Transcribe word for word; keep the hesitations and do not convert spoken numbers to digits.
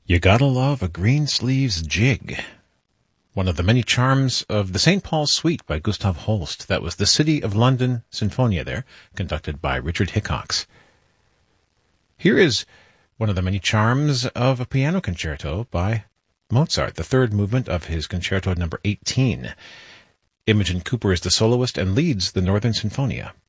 You Gotta Love a Greensleeves Jig. One of the many charms of the Saint Paul's Suite by Gustav Holst. That was the City of London Sinfonia there, conducted by Richard Hickox. Here is one of the many charms of a piano concerto by Mozart, the third movement of his concerto number eighteen. Imogen Cooper is the soloist and leads the Northern Sinfonia.